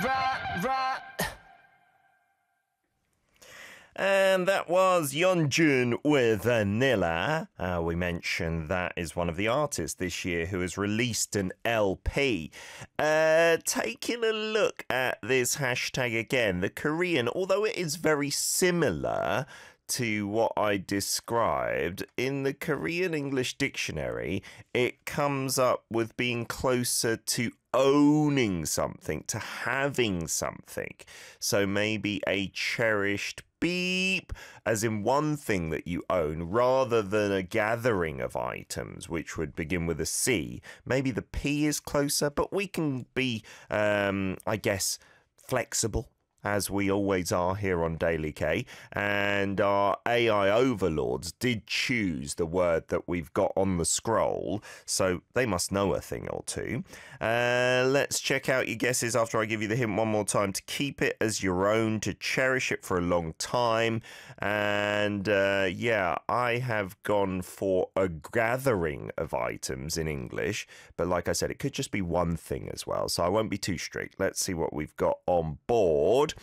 And that was Yeonjun with Vanilla. We mentioned that is one of the artists this year who has released an LP. Taking a look at this hashtag again, the Korean, although it is very similar to what I described, in the Korean English dictionary, it comes up with being closer to owning something, to having something. So maybe a cherished beep, as in one thing that you own, rather than a gathering of items, which would begin with a C. Maybe the P is closer, but we can be, I guess, flexible, as we always are here on Daily K, and our AI overlords did choose the word that we've got on the scroll, so they must know a thing or two. Let's check out your guesses after I give you the hint one more time. To keep it as your own, to cherish it for a long time, and yeah, I have gone for a gathering of items in English, but like I said, it could just be one thing as well, so I won't be too strict. Let's see what we've got on board.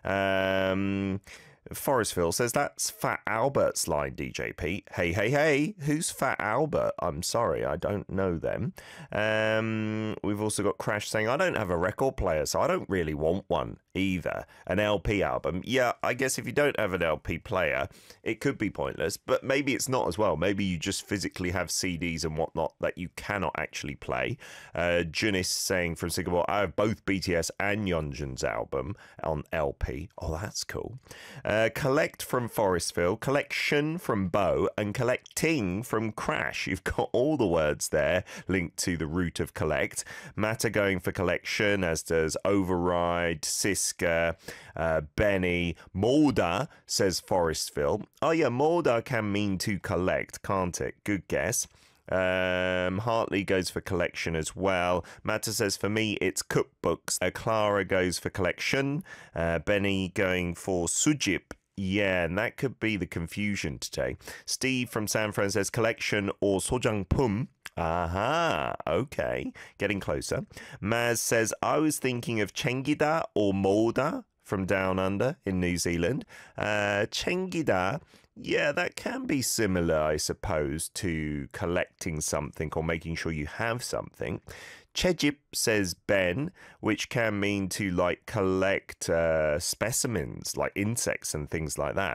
Forestville says that's Fat Albert's line, DJ Pete. Hey, hey, hey, who's Fat Albert? I'm sorry, I don't know them. We've also got Crash saying, I don't have a record player, so I don't really want one either. An LP album. Yeah, I guess if you don't have an LP player, it could be pointless, but maybe it's not as well. Maybe you just physically have CDs and whatnot that you cannot actually play. Junis saying from Singapore, I have both BTS and Yeonjun's album on LP. Oh, that's cool. Collect from Forestville, collection from Bo, and collecting from Crash. You've got all the words there linked to the root of collect. Matter going for collection, as does Override, Siska, Benny. Molda says Forestville. Oh yeah, Molda can mean to collect, can't it? Good guess. Hartley goes for collection as well. Matta says for me it's cookbooks. Clara goes for collection. Benny going for sujip. Yeah, and that could be the confusion today. Steve from San Fran says collection or 소장품. Aha, okay, getting closer. Maz says I was thinking of 챙기다 or 몰다 from Down Under in New Zealand. 챙기다. Yeah, that can be similar, I suppose, to collecting something or making sure you have something. Chejip says Ben, which can mean to like collect specimens like insects and things like that.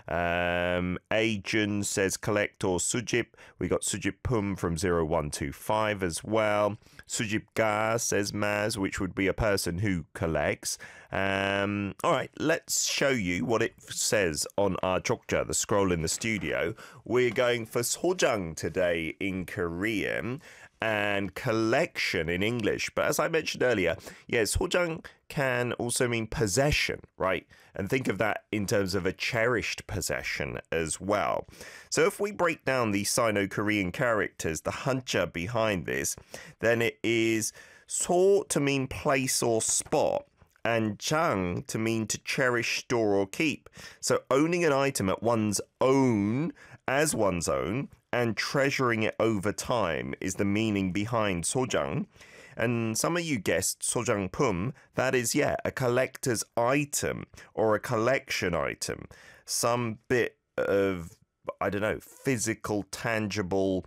Ajun says collect or sujip. We got sujipum from 0125 as well. Sujipga says Maz, which would be a person who collects. All right, let's show you what it says on our Jokja, the scroll in the studio. We're going for sojang today in Korean and collection in English. But as I mentioned earlier, yeah, sojang can also mean possession, right? And think of that in terms of a cherished possession as well. So if we break down the Sino-Korean characters, the hancha behind this, then it is so to mean place or spot, and jang to mean to cherish, store or keep. So owning an item at one's own, as one's own, and treasuring it over time is the meaning behind sojang. And some of you guessed sojangpum, that is, yeah, a collector's item or a collection item. Some bit of, I don't know, physical, tangible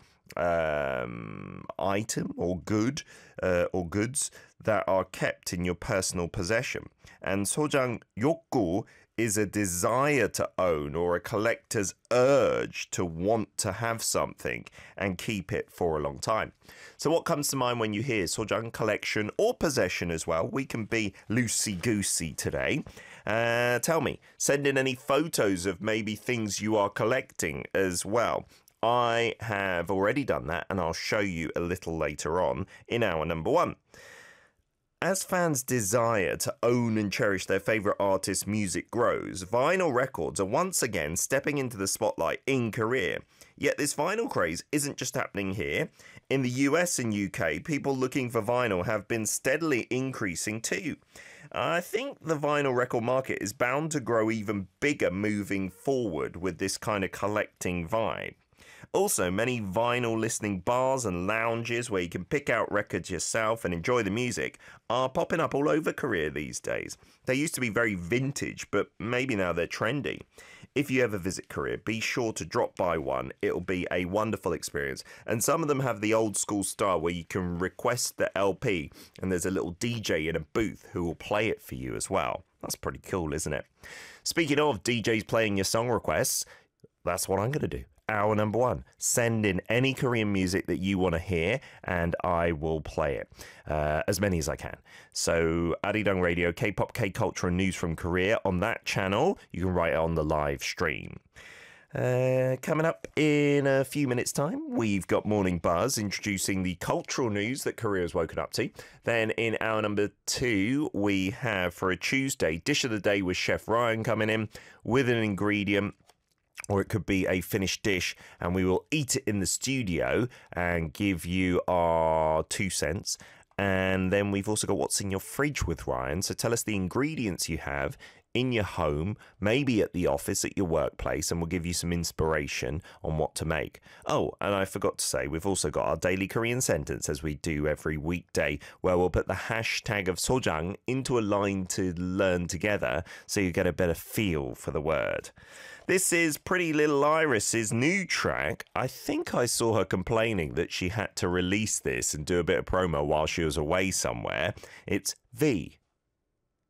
item or good or goods that are kept in your personal possession. And sojang yokgu is a desire to own or a collector's urge to want to have something and keep it for a long time. So what comes to mind when you hear sojang, collection or possession as well? We can be loosey-goosey today. Tell me, send in any photos of maybe things you are collecting as well. I have already done that, and I'll show you a little later on in hour number one. As fans' desire to own and cherish their favourite artists' music grows, vinyl records are once again stepping into the spotlight in Korea. Yet this vinyl craze isn't just happening here. In the US and UK, people looking for vinyl have been steadily increasing too. I think the vinyl record market is bound to grow even bigger moving forward with this kind of collecting vibe. Also, many vinyl listening bars and lounges where you can pick out records yourself and enjoy the music are popping up all over Korea these days. They used to be very vintage, but maybe now they're trendy. If you ever visit Korea, be sure to drop by one. It'll be a wonderful experience. And some of them have the old school style where you can request the LP and there's a little DJ in a booth who will play it for you as well. That's pretty cool, isn't it? Speaking of DJs playing your song requests, that's what I'm going to do. Hour number 1. Send in any Korean music that you want to hear and I will play it. As many as I can. So Arirang Radio, K-pop, K-culture and news from Korea on that channel. You can write it on the live stream. Coming up in a few minutes' time, we've got Morning Buzz introducing the cultural news that Korea has woken up to. Then in hour number 2, we have for a Tuesday, Dish of the Day with Chef Ryan coming in with an ingredient, or it could be a finished dish, and we will eat it in the studio and give you our 2 cents. And then we've also got What's in Your Fridge with Ryan. So tell us the ingredients you have in your home, maybe at the office, at your workplace, and we'll give you some inspiration on what to make. Oh, and I forgot to say, we've also got our daily Korean sentence, as we do every weekday, where we'll put the hashtag of Sojang into a line to learn together so you get a better feel for the word. This is Pretty Little Iris's new track. I think I saw her complaining that she had to release this and do a bit of promo while she was away somewhere. It's V